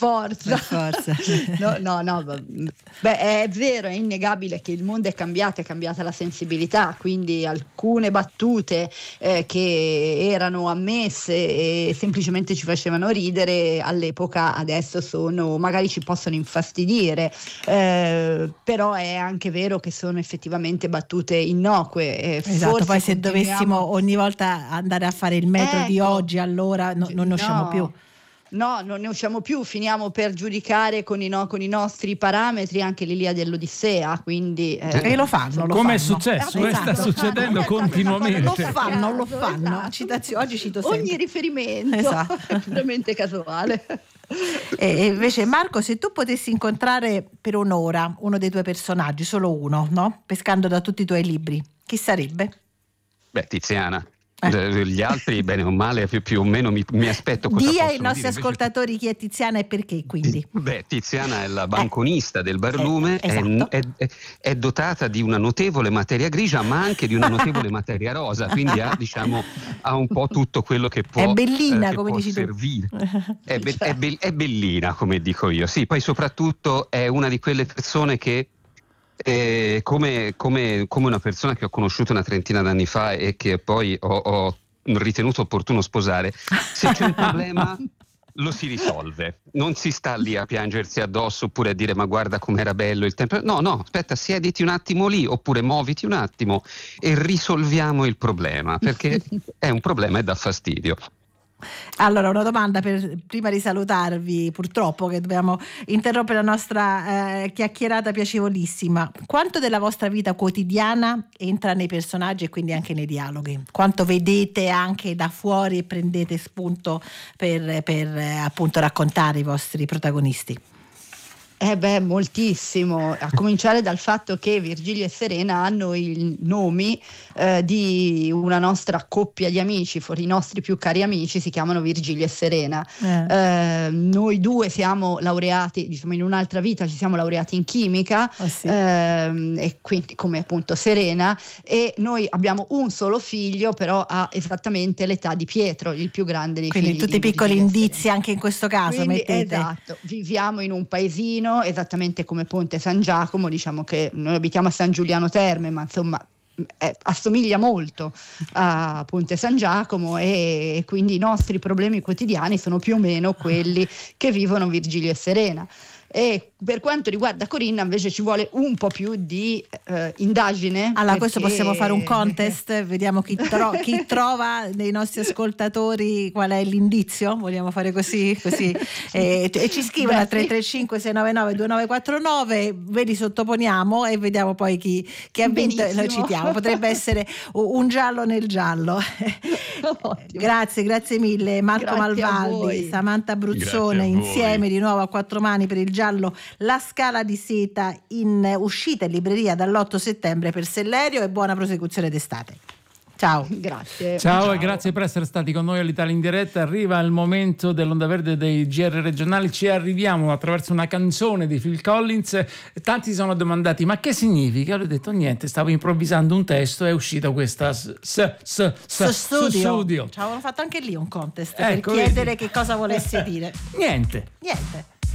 forza. No, beh, è vero, è innegabile che il mondo è cambiata la sensibilità, quindi alcune battute che erano ammesse e semplicemente ci facevano ridere all'epoca adesso magari ci possono infastidire, però è anche vero che sono effettivamente battute innocue. Esatto, forse poi se dovessimo ogni volta andare a fare il metro di oggi, allora non ne usciamo più. No, non ne usciamo più, finiamo per giudicare con i nostri parametri anche l'Ilia dell'Odissea, quindi e lo fanno. Come è successo? Sta succedendo continuamente. Lo fanno. Esatto. Oggi cito sempre. Ogni riferimento è puramente casuale. E invece Marco, se tu potessi incontrare per un'ora uno dei tuoi personaggi, solo uno, no? Pescando da tutti i tuoi libri, chi sarebbe? Beh, Tiziana. Gli altri, bene o male, più o meno mi aspetto cosa Dia possono ai nostri ascoltatori chi è Tiziana e perché, quindi. Beh, Tiziana è la banconista del Barlume, esatto. è dotata di una notevole materia grigia, ma anche di una notevole materia rosa, quindi ha un po' tutto quello che può, è bellina, che come può dici servire. Tu. È bellina, come dico io. Sì, poi soprattutto è una di quelle persone che come una persona che ho conosciuto una trentina d'anni fa e che poi ho ritenuto opportuno sposare, se c'è un problema lo si risolve, non si sta lì a piangersi addosso oppure a dire ma guarda com'era bello il tempo, no, aspetta, siediti un attimo lì oppure muoviti un attimo e risolviamo il problema, perché è un problema e dà fastidio. Allora, una domanda prima di salutarvi, purtroppo che dobbiamo interrompere la nostra chiacchierata piacevolissima. Quanto della vostra vita quotidiana entra nei personaggi e quindi anche nei dialoghi? Quanto vedete anche da fuori e prendete spunto per appunto raccontare i vostri protagonisti? Moltissimo, a cominciare dal fatto che Virgilio e Serena hanno i nomi di una nostra coppia di amici, i nostri più cari amici si chiamano Virgilio e Serena. Noi due siamo laureati, diciamo in un'altra vita ci siamo laureati in chimica, sì. E quindi come appunto Serena, e noi abbiamo un solo figlio, però ha esattamente l'età di Pietro, il più grande dei figli. Quindi tutti i piccoli indizi anche in questo caso. Quindi, mettete. Esatto, viviamo in un paesino esattamente come Ponte San Giacomo, diciamo che noi abitiamo a San Giuliano Terme, ma insomma assomiglia molto a Ponte San Giacomo e quindi i nostri problemi quotidiani sono più o meno quelli che vivono Virgilio e Serena. E per quanto riguarda Corinna invece ci vuole un po' più di indagine. Allora questo possiamo fare un contest, vediamo chi trova nei nostri ascoltatori qual è l'indizio, vogliamo fare così? E ci scrivono al 335 699 2949, ve li sottoponiamo e vediamo poi chi ha vinto e lo citiamo, potrebbe essere un giallo nel giallo. Grazie mille Marco Malvaldi, Samantha Bruzzone, insieme di nuovo a quattro mani per il giallo La Scala di Seta, in uscita in libreria dall'8 settembre per Sellerio, e buona prosecuzione d'estate. Ciao. Grazie. Ciao e grazie per essere stati con noi all'Italia in diretta. Arriva il momento dell'Onda Verde dei GR regionali. Ci arriviamo attraverso una canzone di Phil Collins. Tanti si sono domandati ma che significa? Ho detto niente, stavo improvvisando un testo e è uscita questa studio. Ci avevano fatto anche lì un contest per chiedere che cosa volesse dire. Niente.